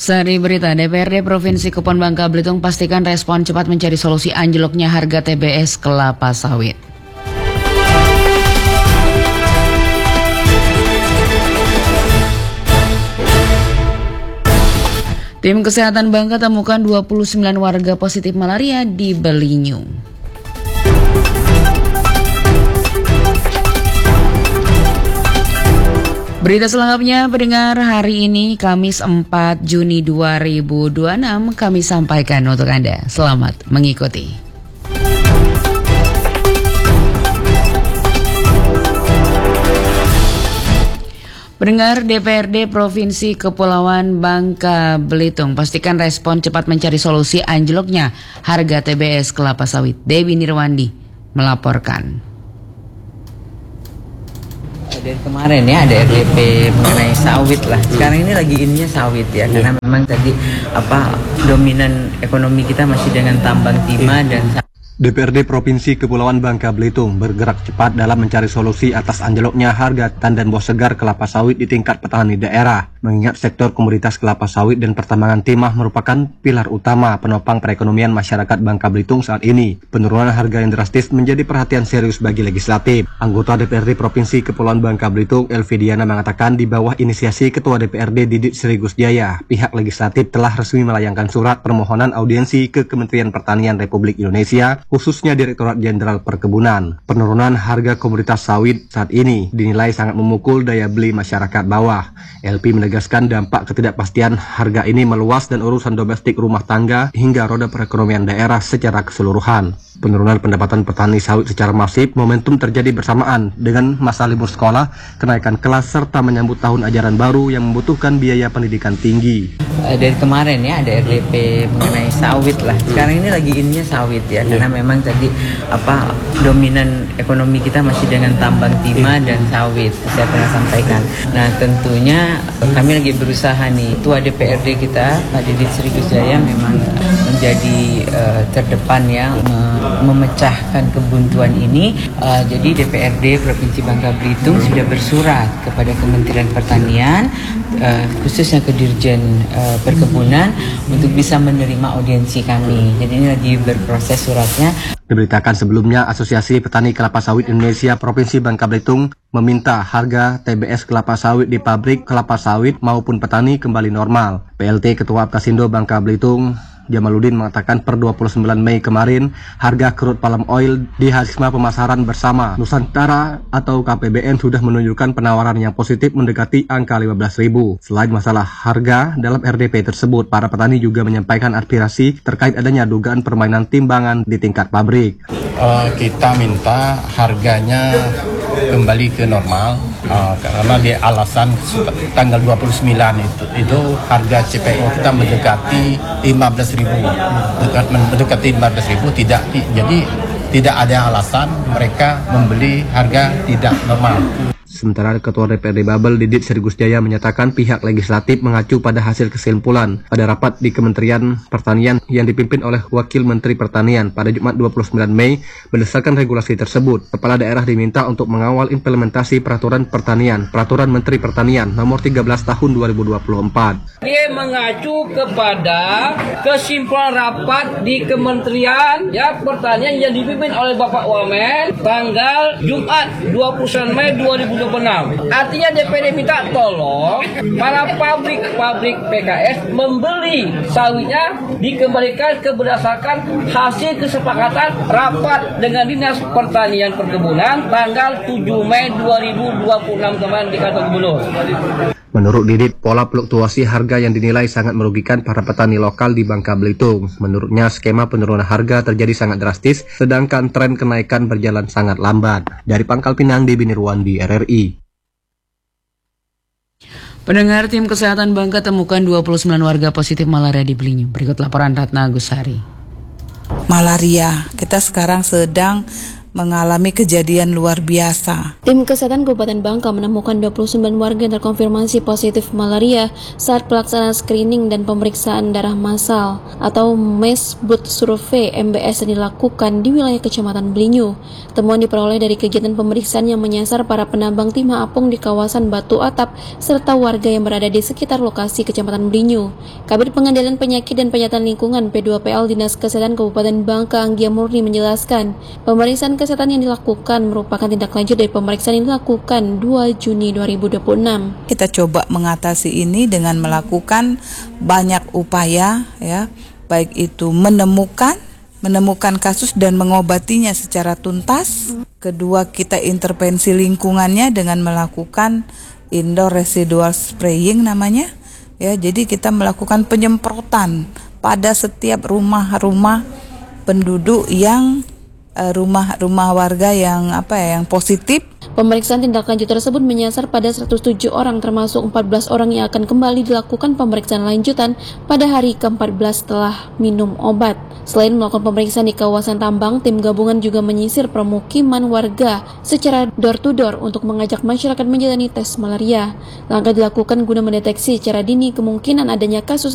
Sari berita, DPRD Provinsi Kepulauan Bangka Belitung pastikan respon cepat mencari solusi anjloknya harga TBS kelapa sawit. Tim Kesehatan Bangka temukan 29 warga positif malaria di Belinyu. Berita selengkapnya pendengar hari ini Kamis 4 Juni 2026 kami sampaikan untuk Anda. Selamat mengikuti. Pendengar, DPRD Provinsi Kepulauan Bangka Belitung pastikan respon cepat mencari solusi anjloknya harga TBS kelapa sawit. Dewi Nirwandi melaporkan. Dari kemarin ya ada RDP mengenai sawit lah. Sekarang ini lagi ininya sawit ya, karena memang tadi dominan ekonomi kita masih dengan tambang timah dan DPRD Provinsi Kepulauan Bangka Belitung bergerak cepat dalam mencari solusi atas anjloknya harga tandan buah segar kelapa sawit di tingkat petani daerah. Mengingat sektor komoditas kelapa sawit dan pertambangan timah merupakan pilar utama penopang perekonomian masyarakat Bangka Belitung saat ini. Penurunan harga yang drastis menjadi perhatian serius bagi legislatif. Anggota DPRD Provinsi Kepulauan Bangka Belitung, Elvi Diana, mengatakan di bawah inisiasi Ketua DPRD Didit Sri Gusjaya, pihak legislatif telah resmi melayangkan surat permohonan audiensi ke Kementerian Pertanian Republik Indonesia, khususnya Direktorat Jenderal Perkebunan. Penurunan harga komoditas sawit saat ini dinilai sangat memukul daya beli masyarakat bawah. LP menegaskan dampak ketidakpastian harga ini meluas dan urusan domestik rumah tangga hingga roda perekonomian daerah secara keseluruhan. Penurunan pendapatan petani sawit secara masif momentum terjadi bersamaan dengan masa libur sekolah, kenaikan kelas serta menyambut tahun ajaran baru yang membutuhkan biaya pendidikan tinggi. Dari kemarin ya ada RDP mengenai sawit lah. Sekarang ini lagi ininya sawit ya, karena memang tadi dominan ekonomi kita masih dengan tambang timah dan sawit. Saya pernah sampaikan. Nah tentunya kami lagi berusaha nih, Ketua DPRD kita Pak Didit Sri Gusjaya memang menjadi terdepan ya memecahkan kebuntuan ini. Jadi DPRD Provinsi Bangka Belitung sudah bersurat kepada Kementerian Pertanian, khususnya ke Dirjen Perkebunan untuk bisa menerima audiensi kami. Jadi ini lagi berproses suratnya. Diberitakan sebelumnya, Asosiasi Petani Kelapa Sawit Indonesia Provinsi Bangka Belitung meminta harga TBS kelapa sawit di pabrik kelapa sawit maupun petani kembali normal. PLT Ketua Apkasindo Bangka Belitung Jamaluddin mengatakan per 29 Mei kemarin harga crude palm oil di Hasma Pemasaran Bersama Nusantara atau KPBN sudah menunjukkan penawaran yang positif mendekati angka 15.000. Selain masalah harga dalam RDP tersebut, para petani juga menyampaikan aspirasi terkait adanya dugaan permainan timbangan di tingkat pabrik. Kita minta harganya kembali ke normal karena di alasan tanggal 29 itu harga CPO kita mendekati 15.000, mendekati 15.000 jadi tidak ada alasan mereka membeli harga tidak normal. Sementara Ketua DPRD Babel Didit Sri Gusjaya menyatakan pihak legislatif mengacu pada hasil kesimpulan pada rapat di Kementerian Pertanian yang dipimpin oleh Wakil Menteri Pertanian pada Jumat 29 Mei. Berdasarkan regulasi tersebut, Kepala Daerah diminta untuk mengawal implementasi Peraturan Pertanian, Peraturan Menteri Pertanian Nomor 13 Tahun 2024. Dia mengacu kepada kesimpulan rapat di Kementerian Pertanian yang dipimpin oleh Bapak Wamen tanggal Jumat 29 Mei 2026. Artinya DPD minta tolong para pabrik PKS membeli sawitnya dikembalikan berdasarkan hasil kesepakatan rapat dengan Dinas Pertanian Perkebunan tanggal 7 Mei 2026 kemarin di kantor Gubernur. Menurut Didit, pola fluktuasi harga yang dinilai sangat merugikan para petani lokal di Bangka Belitung. Menurutnya, skema penurunan harga terjadi sangat drastis, sedangkan tren kenaikan berjalan sangat lambat. Dari Pangkal Pinang, Dewi Nirwandi, RRI. Pendengar, tim kesehatan Bangka temukan 29 warga positif malaria di Belinyu. Berikut laporan Ratna Agusari. Malaria, kita sekarang sedang mengalami kejadian luar biasa. Tim Kesehatan Kabupaten Bangka menemukan 29 warga yang terkonfirmasi positif malaria saat pelaksanaan screening dan pemeriksaan darah massal atau mass blood survey MBS yang dilakukan di wilayah Kecamatan Belinyu. Temuan diperoleh dari kegiatan pemeriksaan yang menyasar para penambang timah apung di kawasan Batu Atap serta warga yang berada di sekitar lokasi Kecamatan Belinyu. Kabid Pengendalian Penyakit dan Penyihatan Lingkungan P2PL Dinas Kesehatan Kabupaten Bangka Anggia Murni menjelaskan, pemeriksaan kesehatan yang dilakukan merupakan tindak lanjut dari pemeriksaan yang dilakukan 2 Juni 2026. Kita coba mengatasi ini dengan melakukan banyak upaya, ya, baik itu menemukan kasus dan mengobatinya secara tuntas. Kedua, kita intervensi lingkungannya dengan melakukan indoor residual spraying namanya. Ya, jadi kita melakukan penyemprotan pada setiap rumah-rumah penduduk yang rumah warga yang positif. Pemeriksaan tindak lanjut tersebut menyasar pada 107 orang termasuk 14 orang yang akan kembali dilakukan pemeriksaan lanjutan pada hari ke-14 setelah minum obat. Selain melakukan pemeriksaan di kawasan tambang, tim gabungan juga menyisir permukiman warga secara door to door untuk mengajak masyarakat menjalani tes malaria. Langkah dilakukan guna mendeteksi secara dini kemungkinan adanya kasus